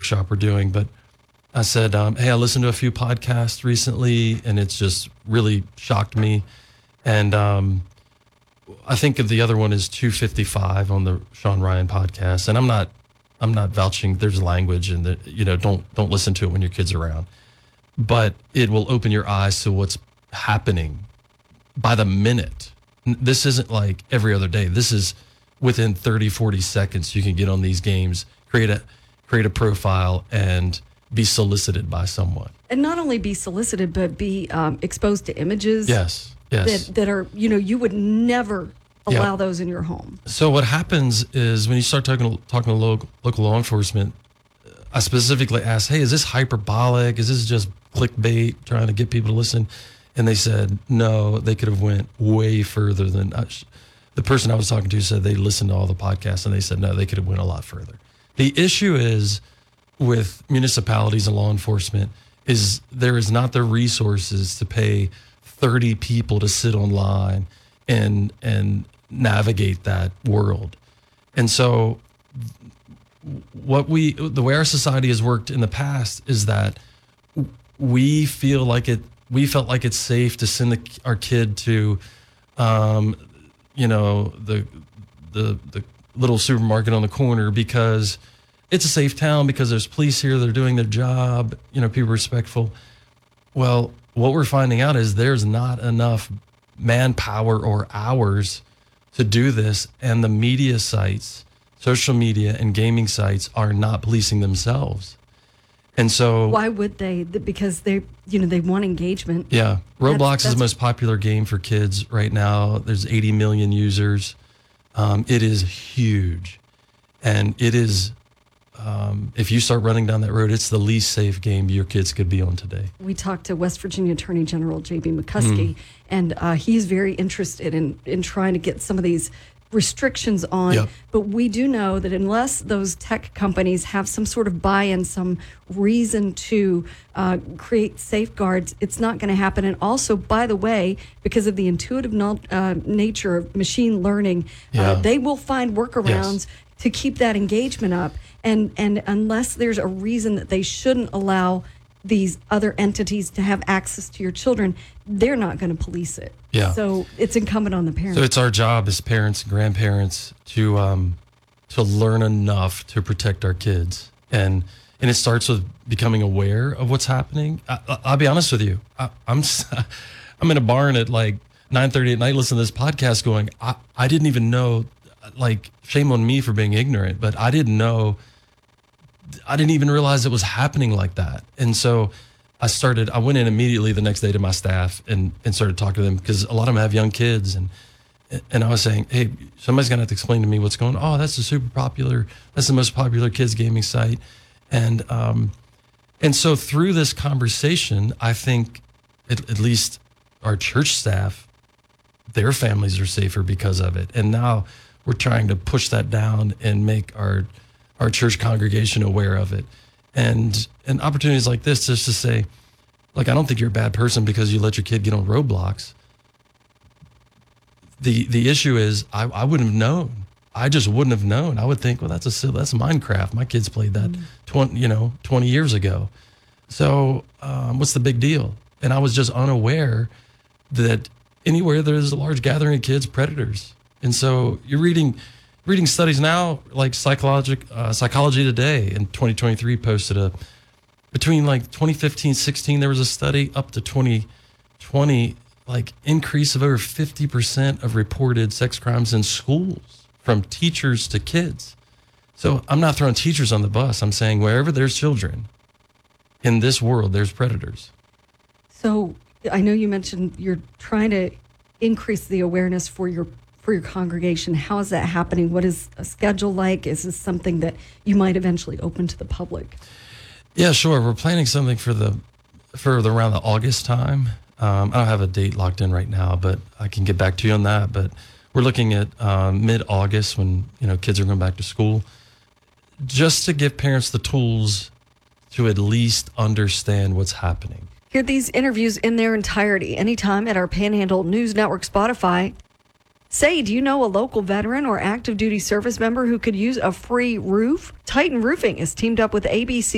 workshop we're doing, but I said, hey, I listened to a few podcasts recently, and it's just really shocked me. And I think the other one is 255 on the Sean Ryan podcast. And I'm not vouching. There's language, and don't listen to it when your kid's around. But it will open your eyes to what's happening by the minute. This isn't like every other day. This is within 30, 40 seconds. You can get on these games, create a profile, and be solicited by someone. And not only be solicited, but be exposed to images. Yes. That are, you would never allow those in your home. So what happens is when you start talking to local law enforcement, I specifically asked, hey, is this hyperbolic? Is this just clickbait, trying to get people to listen? And they said, no, they could have went way further than the person I was talking to said they listened to all the podcasts, and they said, no, they could have went a lot further. The issue is with municipalities and law enforcement is there is not the resources to pay 30 people to sit online and navigate that world. And so the way our society has worked in the past is that we felt like it's safe to send our kid to the little supermarket on the corner because it's a safe town, because there's police here, they're doing their job, people are respectful. Well, what we're finding out is there's not enough manpower or hours to do this, and the media sites, social media and gaming sites are not policing themselves. And so why would they? Because they want engagement. Yeah. Roblox is the most popular game for kids right now. There's 80 million users. It is huge. And it is, if you start running down that road, it's the least safe game your kids could be on today. We talked to West Virginia Attorney General J.B. McCuskey, and he's very interested in trying to get some of these restrictions on. Yep. But we do know that unless those tech companies have some sort of buy-in, some reason to create safeguards, it's not going to happen. And also, by the way, because of the intuitive nature of machine learning, they will find workarounds to keep that engagement up. And unless there's a reason that they shouldn't allow these other entities to have access to your children, they're not going to police it. Yeah. So it's incumbent on the parents. So it's our job as parents and grandparents to learn enough to protect our kids. And it starts with becoming aware of what's happening. I'll be honest with you. I'm in a barn at like 9:30 at night listening to this podcast going, I didn't even know, like, shame on me for being ignorant, but I didn't even realize it was happening like that. And so I went in immediately the next day to my staff and started talking to them, because a lot of them have young kids. And I was saying, hey, somebody's going to have to explain to me what's going on. Oh, that's that's the most popular kids gaming site. And so through this conversation, I think at least our church staff, their families are safer because of it. And now we're trying to push that down and make our church congregation aware of it. And opportunities like this, just to say, like, I don't think you're a bad person because you let your kid get on Roblox. The issue is I wouldn't have known. I just wouldn't have known. I would think, well, that's Minecraft. My kids played that 20 years ago. So what's the big deal? And I was just unaware that anywhere there's a large gathering of kids, predators. And so you're reading studies now, like Psychology Today in 2023 posted between like 2015, 16, there was a study up to 2020, like increase of over 50% of reported sex crimes in schools from teachers to kids. So I'm not throwing teachers on the bus. I'm saying wherever there's children in this world, there's predators. So I know you mentioned you're trying to increase the awareness for your congregation. How is that happening? What is a schedule like? Is this something that you might eventually open to the public? Yeah, sure. We're planning something for around the August time. I don't have a date locked in right now, but I can get back to you on that. But we're looking at mid-August when kids are going back to school, just to give parents the tools to at least understand what's happening. Hear these interviews in their entirety anytime at our Panhandle News Network Spotify. Say, do you know a local veteran or active duty service member who could use a free roof? Titan Roofing is teamed up with ABC